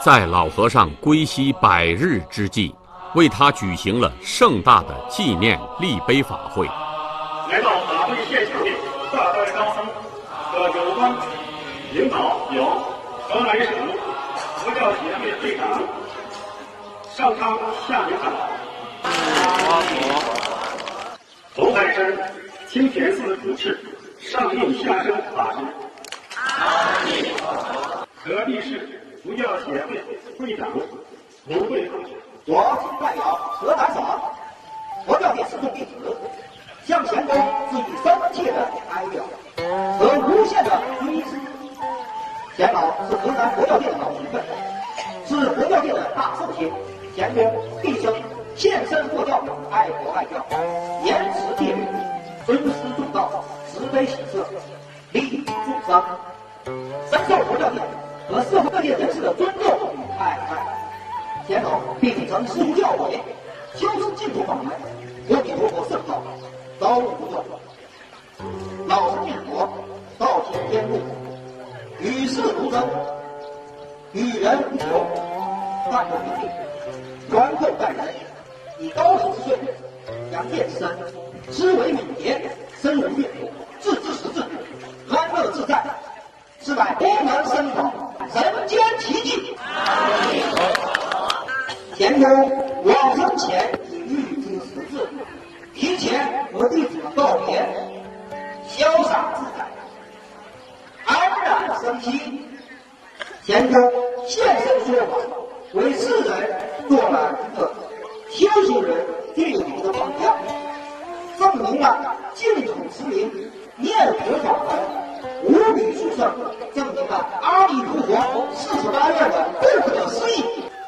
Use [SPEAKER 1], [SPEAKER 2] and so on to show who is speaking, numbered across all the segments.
[SPEAKER 1] 在老和尚归西100日之际，为他举行了盛大的纪念立碑法会。
[SPEAKER 2] 来到法会现场的大代高僧和有关领导有河南省佛教协会会长上苍下明堂，红海山清田寺主持上应下生法师，河地市佛教协会会长卢慧芳，
[SPEAKER 3] 我代表河南省佛教界始终弟子，向前公致以深切的哀悼和无限的追思。钱老是河南佛教界的老前辈，是佛教界的大圣贤。钱公毕生献身佛教，爱国爱教，严持戒律，尊师重道，慈悲喜舍，利益众生，深受佛教界和社会各界人士的尊重与爱戴。钱老并继承师父教诲，修持净土法门，阿弥陀佛圣道，朝暮不断，老实念佛，道体天路，与世无争，与人无求，淡泊平静，宽厚待人，以高龄之岁，扬业之身，思维敏捷，身无越途，自知识至，安乐自在，是乃功能深广，人间奇迹。钱公往生前已预知时至，提前和弟子们告别，潇洒自在，安然生息。钱公现身说法，为世人做了一个修行人最好的榜样，证明了净土持名念佛法门无比殊胜，证明了阿弥陀佛48愿的不可思议。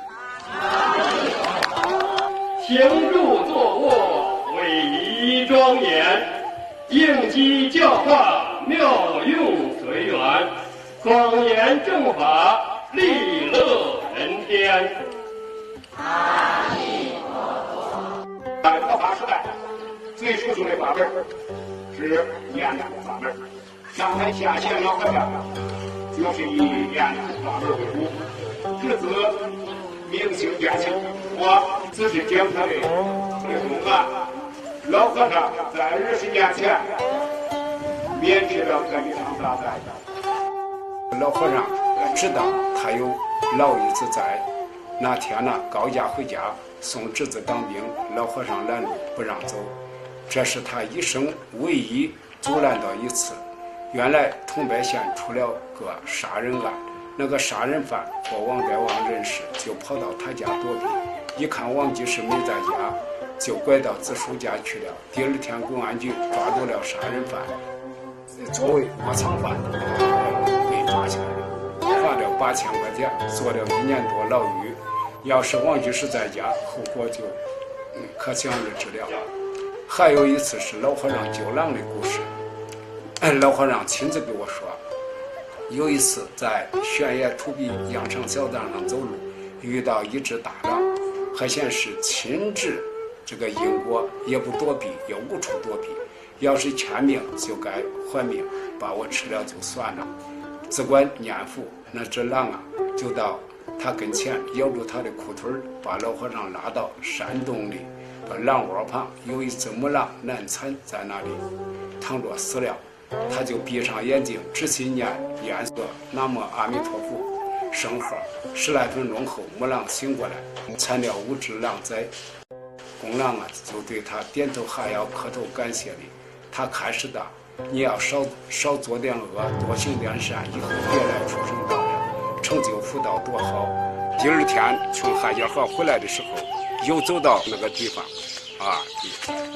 [SPEAKER 2] 行住坐卧伟仪庄严，应机教化妙用随缘，广言正法利乐人天。阿弥陀佛。在佛法时代，最殊胜的法门是念佛法门。上台下线老和尚就是以念佛法门为主，至此明星变性。我只是讲他的推动案。老和尚在20年前免去了这一场大灾。
[SPEAKER 4] 老和尚知道他有老爷子在，那天呢高家回家送侄子当兵，老和尚拦路不让走，这是他一生唯一阻拦到一次。原来桐柏县出了个杀人案，那个杀人犯和王德旺认识，就跑到他家躲避，一看王居士没在家，就拐到子叔家去了。第二天公安局抓住了杀人犯，作为窝藏犯被抓起来了，罚了8000块钱，坐了1年多牢狱。要是王居士在家，后果就可想而知了。还有一次是老和尚救狼的故事，老和尚亲自给我说，有一次在悬崖土壁羊肠小道上走路，遇到一只大狼，还显示亲治这个因果，也不躲避，也无处躲避，要是欠命就该还命，把我吃了就算了。只管念佛，那只狼啊就到他跟前咬住他的裤腿，把老和尚拉到山洞里，把狼窝旁有一只母狼难产在那里躺着死了，他就闭上眼睛仔细念念诵南无阿弥陀佛圣号，10来分钟后母狼醒过来，产了5只狼崽。公狼啊就对他点头哈腰磕头感谢你，他开始的你要少做点恶，多行点善，以后别来出生道了，成就福道多好。第二天从汉家河回来的时候，又走到那个地方啊。